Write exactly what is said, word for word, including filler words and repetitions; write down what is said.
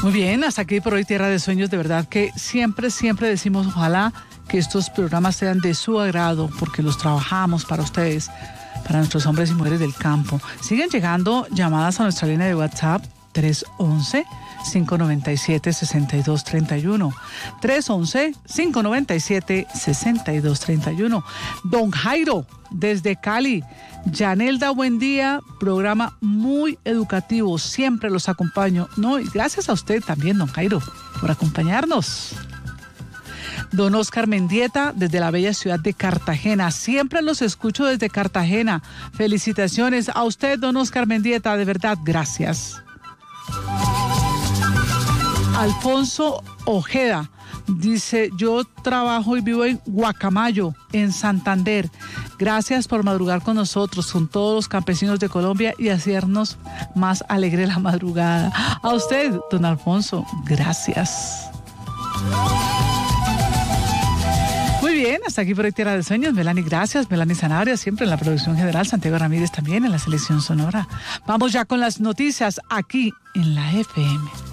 Muy bien, hasta aquí por hoy Tierra de Sueños. De verdad que siempre, siempre decimos ojalá que estos programas sean de su agrado, porque los trabajamos para ustedes, para nuestros hombres y mujeres del campo. Siguen llegando llamadas a nuestra línea de WhatsApp tres once, cinco noventa y siete, sesenta y dos treinta y uno. tres once, cinco noventa y siete, sesenta y dos treinta y uno. Don Jairo, desde Cali. Yanelda, buen día. Programa muy educativo. Siempre los acompaño. No, y gracias a usted también, don Jairo, por acompañarnos. Don Oscar Mendieta, desde la bella ciudad de Cartagena. Siempre los escucho desde Cartagena. Felicitaciones a usted, don Oscar Mendieta. De verdad, gracias. Alfonso Ojeda dice, yo trabajo y vivo en Guacamayo, en Santander. Gracias por madrugar con nosotros, con todos los campesinos de Colombia y hacernos más alegre la madrugada. A usted, don Alfonso, gracias. Muy bien, hasta aquí por hoy Tierra de Sueños. Melanie, gracias. Melanie Sanabria, siempre en la producción general. Santiago Ramírez también en la selección sonora. Vamos ya con las noticias aquí en la F M.